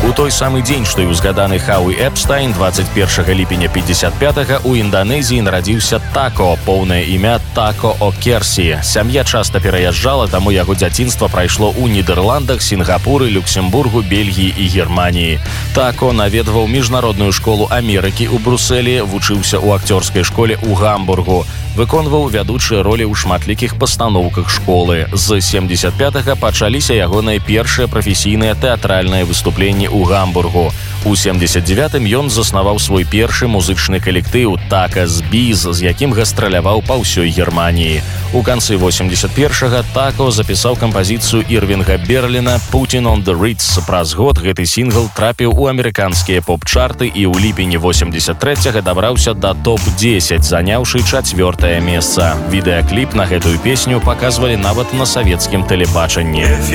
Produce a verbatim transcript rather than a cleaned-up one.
У той самы дзень, што і ўзгаданы Хауі Эпстайн, двадцать першага ліпеня пятьдесят пятага у Інданезіі нарадзіўся Тако, поўнае імя Тако О'Керсі. Сям'я часта пераязджала, таму яго дзяцінства прайшло ў Нідерландах, Сінгапуры, Люксембургу, Бельгіі і Германіі. Тако наведваў міжнародную школу Амерыкі ў Брусэлі, вучыўся ў акцёрскай школе ў Гамбургу, выконваў вядучыя ролі ў шматлікіх пастаноўках школы. З семьдесят пятага пачаліся ягоныя першыя прафесійныя тэатральныя выступленні ў Гамбургу. У семьдесят девятым ён заснаваў свой першы музычны калектыў «Такас Біз», з якім гастраляваў па ўсёй Германіі. У канцы восемьдесят першага Тако запісаў кампазіцыю Ірвінга Берліна «Putting on the Ritz». Праз год гэты сінгл трапіў у амерыканскія поп-чарты і ў ліпені восемьдесят трэцяга дабраўся да топ дзесяць, заняўшы чацвёртае месца. Відэакліп на гэтую песню паказвалі нават на савецкім тэлебачанні.